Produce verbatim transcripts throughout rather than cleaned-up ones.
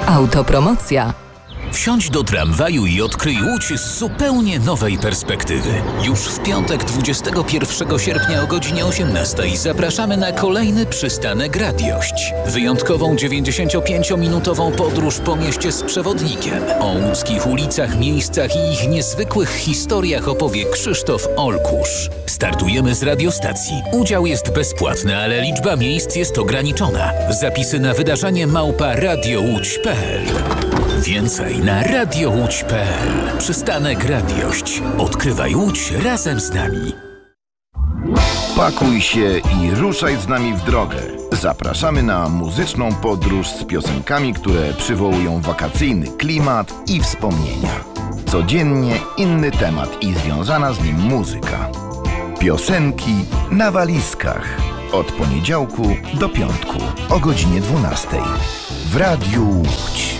Autopromocja. Wsiądź do tramwaju i odkryj Łódź z zupełnie nowej perspektywy. Już w piątek dwudziestego pierwszego sierpnia o godzinie osiemnastej zapraszamy na kolejny przystanek Radiość. Wyjątkową dziewięćdziesięciopięciominutową podróż po mieście z przewodnikiem. O łódzkich ulicach, miejscach i ich niezwykłych historiach opowie Krzysztof Olkusz. Startujemy z radiostacji. Udział jest bezpłatny, ale liczba miejsc jest ograniczona. Zapisy na wydarzenie małpa radiołódź kropka p l. Więcej na radiołódź kropka p l. Przystanek Radiość. Odkrywaj Łódź razem z nami. Pakuj się i ruszaj z nami w drogę. Zapraszamy na muzyczną podróż z piosenkami, które przywołują wakacyjny klimat i wspomnienia. Codziennie inny temat i związana z nim muzyka. Piosenki na walizkach. Od poniedziałku do piątku o godzinie dwunastej. W Radiu Łódź.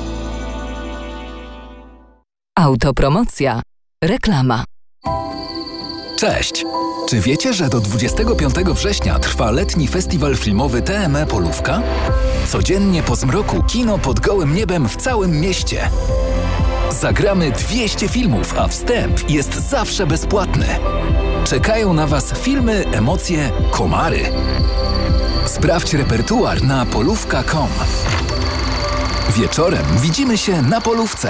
Autopromocja. Reklama. Cześć! Czy wiecie, że do dwudziestego piątego września trwa letni festiwal filmowy T M E Polówka? Codziennie po zmroku kino pod gołym niebem w całym mieście. Zagramy dwieście filmów, a wstęp jest zawsze bezpłatny. Czekają na Was filmy, emocje, komary. Sprawdź repertuar na polówka kropka com. Wieczorem widzimy się na polówce.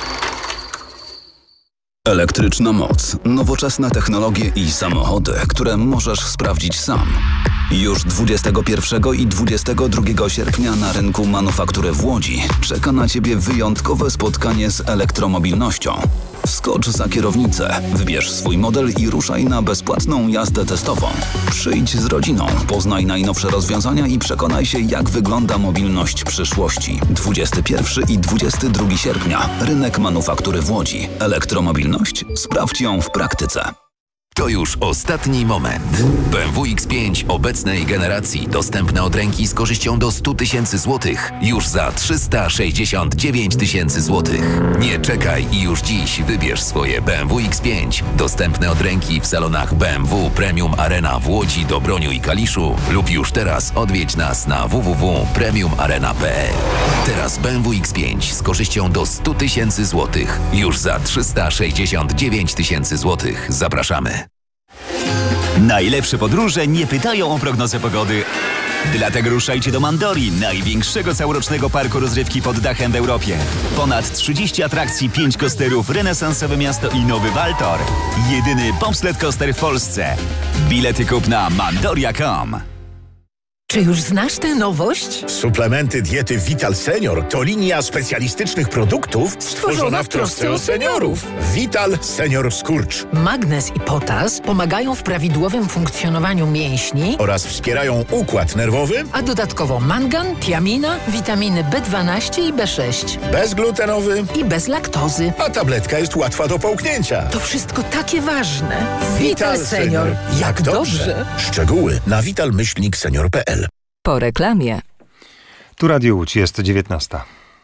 Elektryczna moc, nowoczesne technologie i samochody, które możesz sprawdzić sam. Już dwudziestego pierwszego i dwudziestego drugiego sierpnia na rynku Manufaktury w Łodzi czeka na Ciebie wyjątkowe spotkanie z elektromobilnością. Wskocz za kierownicę, wybierz swój model i ruszaj na bezpłatną jazdę testową. Przyjdź z rodziną, poznaj najnowsze rozwiązania i przekonaj się, jak wygląda mobilność przyszłości. dwudziestego pierwszego i dwudziestego drugiego sierpnia. Rynek Manufaktury w Łodzi. Elektromobilność? Sprawdź ją w praktyce. To już ostatni moment. B M W X pięć obecnej generacji dostępne od ręki z korzyścią do sto tysięcy złotych już za trzysta sześćdziesiąt dziewięć tysięcy złotych. Nie czekaj i już dziś wybierz swoje B M W X pięć dostępne od ręki w salonach B M W Premium Arena w Łodzi, Dobroniu i Kaliszu lub już teraz odwiedź nas na w w w kropka premium arena kropka p l. Teraz B M W X pięć z korzyścią do sto tysięcy złotych już za trzysta sześćdziesiąt dziewięć tysięcy złotych. Zapraszamy. Najlepsze podróże nie pytają o prognozę pogody. Dlatego ruszajcie do Mandori, największego całorocznego parku rozrywki pod dachem w Europie. Ponad trzydzieści atrakcji, pięć coasterów, renesansowe miasto i nowy Waltor. Jedyny bobsled coaster w Polsce. Bilety kup na mandoria kropka com. Czy już znasz tę nowość? Suplementy diety Vital Senior to linia specjalistycznych produktów stworzona w trosce o seniorów. Vital Senior Skurcz. Magnez i potas pomagają w prawidłowym funkcjonowaniu mięśni oraz wspierają układ nerwowy, a dodatkowo mangan, tiamina, witaminy B dwanaście i B sześć. Bezglutenowy i bez laktozy. A tabletka jest łatwa do połknięcia. To wszystko takie ważne. Vital, Vital Senior. Jak, Jak dobrze. dobrze. Szczegóły na vital myślnik senior kropka p l. Po reklamie. Tu Radio Łódź, jest dziewiętnasta.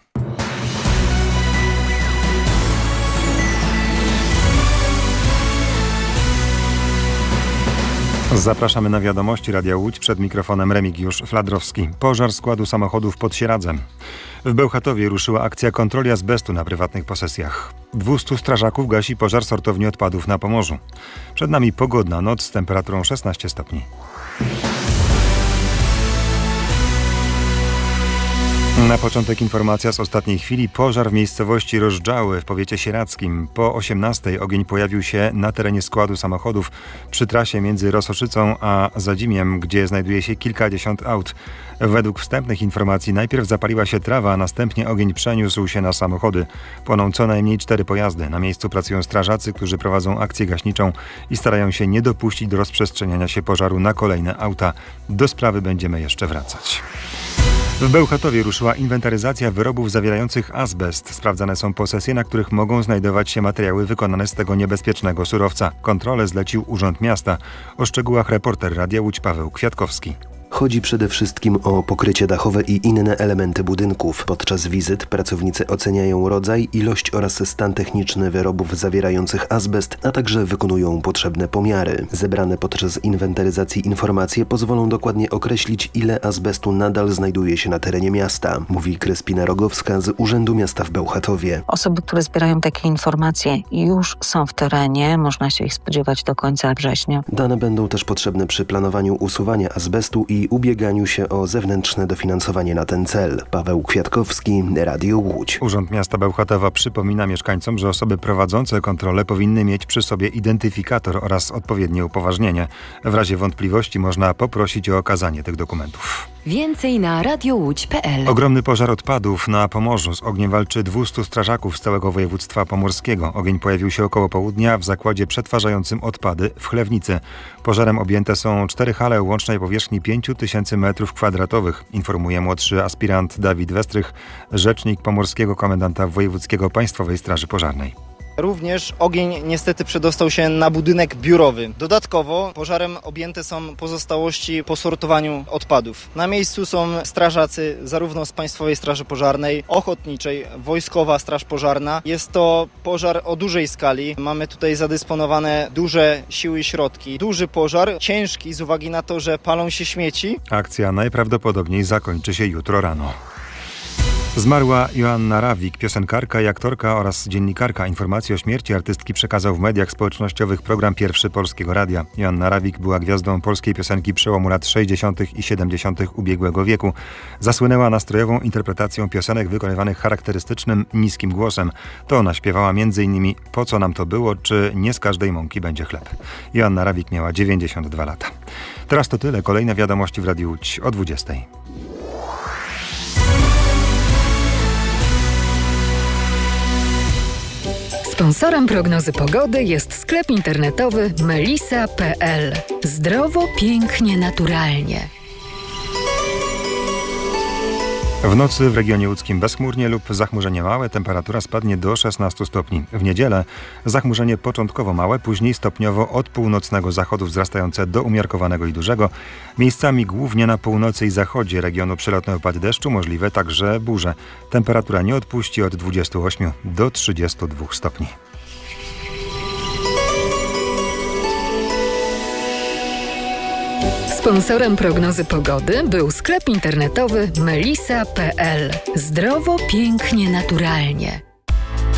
Zapraszamy na wiadomości Radia Łódź. Przed mikrofonem Remigiusz Fladrowski. Pożar składu samochodów pod Sieradzem. W Bełchatowie ruszyła akcja kontroli azbestu na prywatnych posesjach. dwustu strażaków gasi pożar sortowni odpadów na Pomorzu. Przed nami pogodna noc z temperaturą szesnaście stopni. Na początek informacja z ostatniej chwili. Pożar w miejscowości Rozżały w powiecie sieradzkim. Po osiemnastej ogień pojawił się na terenie składu samochodów przy trasie między Rososzycą a Zadzimiem, gdzie znajduje się kilkadziesiąt aut. Według wstępnych informacji najpierw zapaliła się trawa, a następnie ogień przeniósł się na samochody. Płoną co najmniej cztery pojazdy. Na miejscu pracują strażacy, którzy prowadzą akcję gaśniczą i starają się nie dopuścić do rozprzestrzeniania się pożaru na kolejne auta. Do sprawy będziemy jeszcze wracać. W Bełchatowie ruszyła inwentaryzacja wyrobów zawierających azbest. Sprawdzane są posesje, na których mogą znajdować się materiały wykonane z tego niebezpiecznego surowca. Kontrolę zlecił Urząd Miasta. O szczegółach reporter Radia Łódź Paweł Kwiatkowski. Chodzi przede wszystkim o pokrycie dachowe i inne elementy budynków. Podczas wizyt pracownicy oceniają rodzaj, ilość oraz stan techniczny wyrobów zawierających azbest, a także wykonują potrzebne pomiary. Zebrane podczas inwentaryzacji informacje pozwolą dokładnie określić, ile azbestu nadal znajduje się na terenie miasta, mówi Kryspina Rogowska z Urzędu Miasta w Bełchatowie. Osoby, które zbierają takie informacje, już są w terenie, można się ich spodziewać do końca września. Dane będą też potrzebne przy planowaniu usuwania azbestu i ubieganiu się o zewnętrzne dofinansowanie na ten cel. Paweł Kwiatkowski, Radio Łódź. Urząd Miasta Bełchatowa przypomina mieszkańcom, że osoby prowadzące kontrolę powinny mieć przy sobie identyfikator oraz odpowiednie upoważnienie. W razie wątpliwości można poprosić o okazanie tych dokumentów. Więcej na radiołódź kropka pe el. Ogromny pożar odpadów na Pomorzu. Z ogniem walczy dwustu strażaków z całego województwa pomorskiego. Ogień pojawił się około południa w zakładzie przetwarzającym odpady w Chlewnicy. Pożarem objęte są cztery hale o łącznej powierzchni pięć tysięcy metrów kwadratowych, informuje młodszy aspirant Dawid Westrych, rzecznik pomorskiego komendanta wojewódzkiego Państwowej Straży Pożarnej. Również ogień niestety przedostał się na budynek biurowy. Dodatkowo pożarem objęte są pozostałości po sortowaniu odpadów. Na miejscu są strażacy zarówno z Państwowej Straży Pożarnej, Ochotniczej, Wojskowa Straż Pożarna. Jest to pożar o dużej skali. Mamy tutaj zadysponowane duże siły i środki. Duży pożar, ciężki z uwagi na to, że palą się śmieci. Akcja najprawdopodobniej zakończy się jutro rano. Zmarła Joanna Rawik, piosenkarka i aktorka oraz dziennikarka. Informację o śmierci artystki przekazał w mediach społecznościowych program Pierwszy Polskiego Radia. Joanna Rawik była gwiazdą polskiej piosenki przełomu lat sześćdziesiątych i siedemdziesiątych ubiegłego wieku. Zasłynęła nastrojową interpretacją piosenek wykonywanych charakterystycznym, niskim głosem. To ona śpiewała między innymi Po co nam to było, czy Nie z każdej mąki będzie chleb. Joanna Rawik miała dziewięćdziesiąt dwa lata. Teraz to tyle. Kolejne wiadomości w Radiu Łódź o dwudziestej. Sponsorem prognozy pogody jest sklep internetowy melisa kropka pe el. Zdrowo, pięknie, naturalnie. W nocy w regionie łódzkim bezchmurnie lub zachmurzenie małe, temperatura spadnie do szesnastu stopni. W niedzielę zachmurzenie początkowo małe, później stopniowo od północnego zachodu wzrastające do umiarkowanego i dużego. Miejscami głównie na północy i zachodzie regionu przelotne opady deszczu, możliwe także burze. Temperatura nie odpuści od dwudziestu ośmiu do trzydziestu dwóch stopni. Sponsorem prognozy pogody był sklep internetowy melisa kropka pe el. Zdrowo, pięknie, naturalnie.